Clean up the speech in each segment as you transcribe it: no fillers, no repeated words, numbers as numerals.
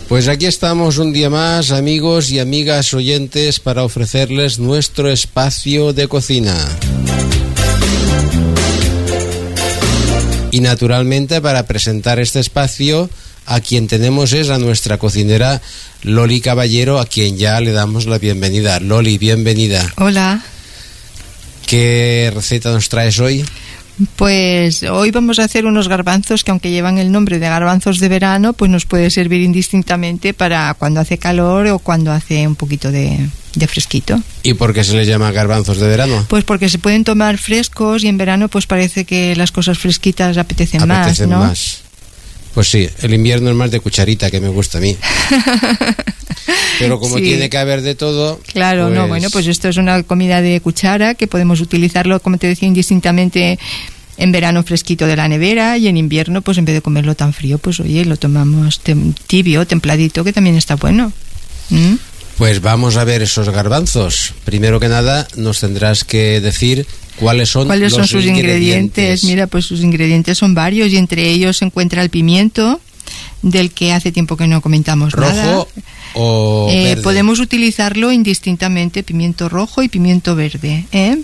Pues aquí estamos un día más, amigos y amigas oyentes, para ofrecerles nuestro espacio de cocina. Y naturalmente, para presentar este espacio, a quien tenemos es a nuestra cocinera Loli Caballero, a quien ya le damos la bienvenida. Loli, bienvenida. Hola. ¿Qué receta nos traes hoy? Pues hoy vamos a hacer unos garbanzos que, aunque llevan el nombre de garbanzos de verano, pues nos puede servir indistintamente para cuando hace calor o cuando hace un poquito de fresquito. ¿Y por qué se les llama garbanzos de verano? Pues porque se pueden tomar frescos y en verano pues parece que las cosas fresquitas apetecen más, ¿no? Más. Pues sí, el invierno es más de cucharita, que me gusta a mí. Pero como sí, tiene que haber de todo... Claro, pues... no, bueno, pues esto es una comida de cuchara que podemos utilizarlo, como te decía, indistintamente en verano fresquito de la nevera, y en invierno, pues en vez de comerlo tan frío, pues oye, lo tomamos tibio, templadito, que también está bueno. Pues vamos a ver esos garbanzos. Primero que nada, nos tendrás que decir cuáles son sus ingredientes. Mira, pues sus ingredientes son varios, y entre ellos se encuentra el pimiento, del que hace tiempo que no comentamos nada. ¿Rojo o verde? Podemos utilizarlo indistintamente, pimiento rojo y pimiento verde.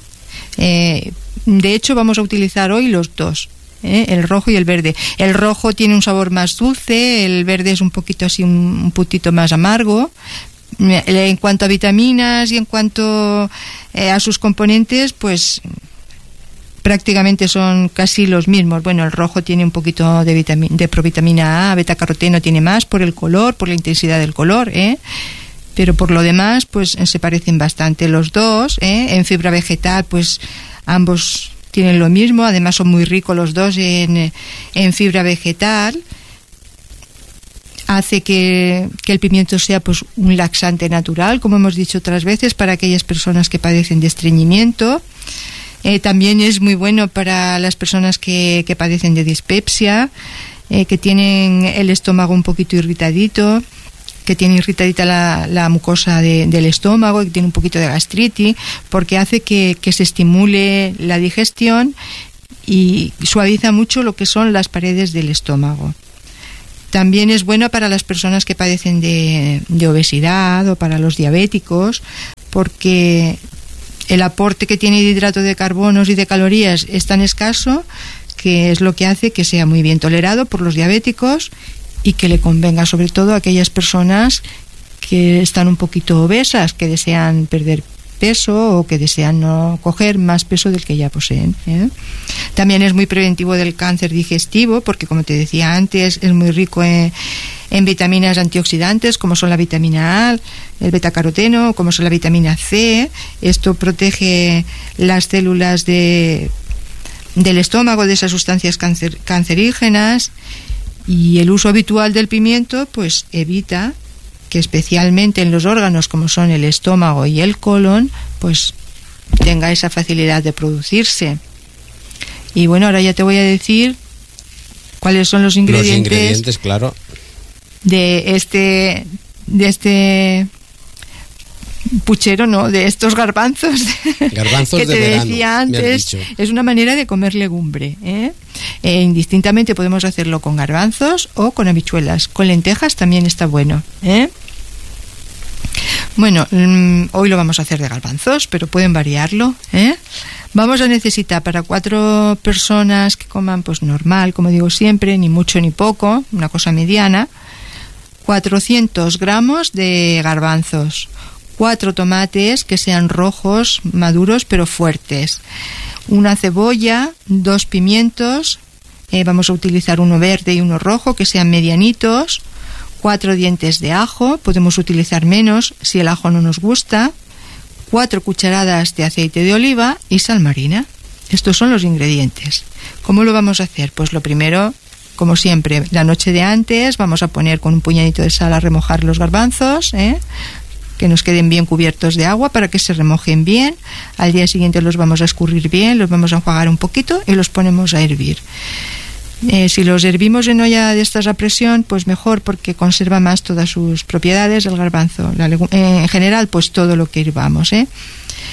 De hecho, vamos a utilizar hoy los dos, el rojo y el verde. El rojo tiene un sabor más dulce, el verde es un poquito así, un puntito más amargo. En cuanto a vitaminas y en cuanto a sus componentes, pues prácticamente son casi los mismos. Bueno, el rojo tiene un poquito de provitamina A, betacaroteno tiene más por el color, por la intensidad del color, pero por lo demás, pues se parecen bastante los dos. En fibra vegetal, pues ambos tienen lo mismo, además son muy ricos los dos en fibra vegetal. Hace que el pimiento sea pues un laxante natural, como hemos dicho otras veces, para aquellas personas que padecen de estreñimiento. También es muy bueno para las personas que padecen de dispepsia, que tienen el estómago un poquito irritadito, que tiene irritadita la mucosa del estómago, que tiene un poquito de gastritis, porque hace que se estimule la digestión y suaviza mucho lo que son las paredes del estómago. También es bueno para las personas que padecen de obesidad o para los diabéticos, porque el aporte que tiene de hidrato de carbonos y de calorías es tan escaso que es lo que hace que sea muy bien tolerado por los diabéticos y que le convenga sobre todo a aquellas personas que están un poquito obesas, que desean perder peso o que desean no coger más peso del que ya poseen. También es muy preventivo del cáncer digestivo, porque, como te decía antes, es muy rico en vitaminas antioxidantes, como son la vitamina A, el betacaroteno, como son la vitamina C. Esto protege las células del estómago de esas sustancias cancerígenas, y el uso habitual del pimiento pues evita que, especialmente en los órganos como son el estómago y el colon, pues tenga esa facilidad de producirse. Y bueno, ahora ya te voy a decir cuáles son los ingredientes, claro, de este puchero, no, de estos garbanzos que te verano, decía antes. Es una manera de comer legumbre, indistintamente podemos hacerlo con garbanzos o con habichuelas. Con lentejas también está bueno, Bueno, hoy lo vamos a hacer de garbanzos, pero pueden variarlo, Vamos a necesitar para 4 personas que coman pues normal, como digo siempre, ni mucho ni poco, una cosa mediana, 400 gramos de garbanzos, 4 tomates que sean rojos, maduros pero fuertes, una cebolla, 2 pimientos, vamos a utilizar uno verde y uno rojo que sean medianitos, 4 dientes de ajo, podemos utilizar menos si el ajo no nos gusta, 4 cucharadas de aceite de oliva y sal marina. Estos son los ingredientes. ¿Cómo lo vamos a hacer? Pues lo primero, como siempre, la noche de antes vamos a poner con un puñadito de sal a remojar los garbanzos, que nos queden bien cubiertos de agua para que se remojen bien. Al día siguiente los vamos a escurrir bien, los vamos a enjuagar un poquito y los ponemos a hervir. Si los hervimos en olla de estas a presión, pues mejor, porque conserva más todas sus propiedades el garbanzo. En general, pues todo lo que hervamos,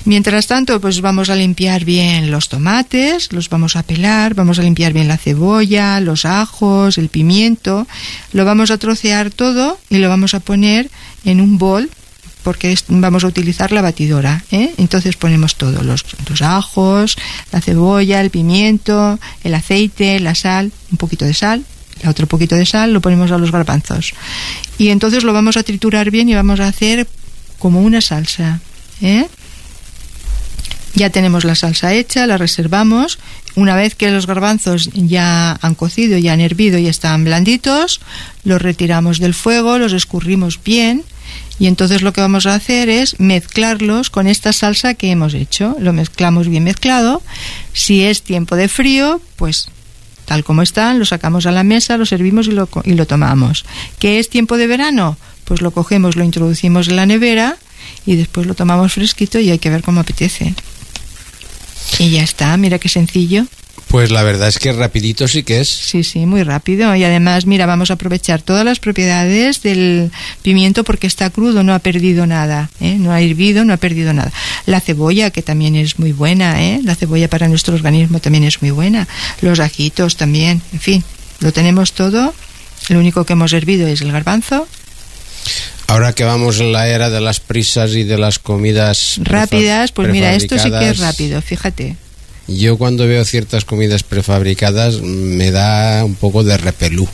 Mientras tanto, pues vamos a limpiar bien los tomates, los vamos a pelar, vamos a limpiar bien la cebolla, los ajos, el pimiento, lo vamos a trocear todo y lo vamos a poner en un bol, porque vamos a utilizar la batidora, ¿eh? Entonces ponemos todo, los ajos, la cebolla, el pimiento, el aceite, la sal, un poquito de sal, otro poquito de sal, lo ponemos a los garbanzos. Y entonces lo vamos a triturar bien y vamos a hacer como una salsa, ¿eh? Ya tenemos la salsa hecha, la reservamos. Una vez que los garbanzos ya han cocido, ya han hervido y están blanditos, los retiramos del fuego, los escurrimos bien y entonces lo que vamos a hacer es mezclarlos con esta salsa que hemos hecho. Lo mezclamos bien mezclado. Si es tiempo de frío, pues tal como están, lo sacamos a la mesa, lo servimos y lo tomamos. ¿Qué es tiempo de verano? Pues lo cogemos, lo introducimos en la nevera y después lo tomamos fresquito y hay que ver cómo apetece. Y ya está, mira qué sencillo. Pues la verdad es que rapidito sí que es. Sí, muy rápido. Y además, mira, vamos a aprovechar todas las propiedades del pimiento porque está crudo, no ha perdido nada, ¿eh? No ha hervido, no ha perdido nada. La cebolla, que también es muy buena, ¿eh? La cebolla para nuestro organismo también es muy buena. Los ajitos también, en fin, lo tenemos todo. Lo único que hemos hervido es el garbanzo. Ahora que vamos en la era de las prisas y de las comidas rápidas, pues mira, esto sí que es rápido, fíjate. Yo cuando veo ciertas comidas prefabricadas me da un poco de repelú.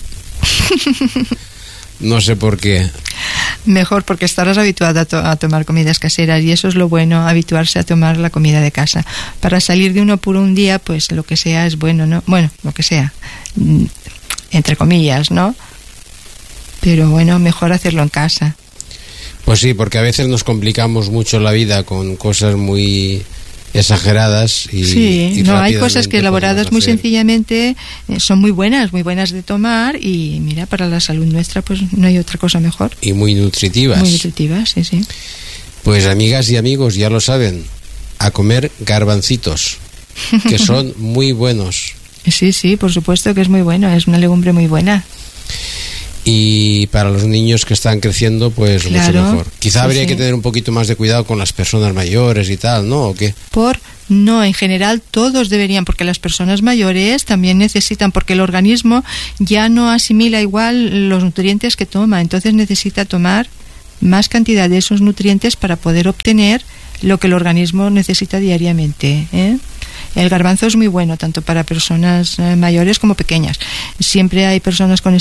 No sé por qué. Mejor porque estarás habituada a tomar comidas caseras y eso es lo bueno, habituarse a tomar la comida de casa. Para salir de uno por un día, pues lo que sea es bueno, ¿no? Bueno, lo que sea, entre comillas, ¿no? Pero bueno, mejor hacerlo en casa. Pues sí, porque a veces nos complicamos mucho la vida con cosas muy exageradas y sí, no, hay cosas que elaboradas muy hacer. Sencillamente son muy buenas de tomar y mira, para la salud nuestra pues no hay otra cosa mejor. Y muy nutritivas. Muy nutritivas, sí. Pues amigas y amigos, ya lo saben, a comer garbancitos, que son muy buenos. Sí, por supuesto que es muy bueno, es una legumbre muy buena. Y para los niños que están creciendo, pues claro, mucho mejor. Quizá habría que tener un poquito más de cuidado con las personas mayores y tal, ¿no? ¿O qué? No, en general todos deberían, porque las personas mayores también necesitan, porque el organismo ya no asimila igual los nutrientes que toma, entonces necesita tomar más cantidad de esos nutrientes para poder obtener lo que el organismo necesita diariamente, ¿eh? El garbanzo es muy bueno tanto para personas mayores como pequeñas. Siempre hay personas con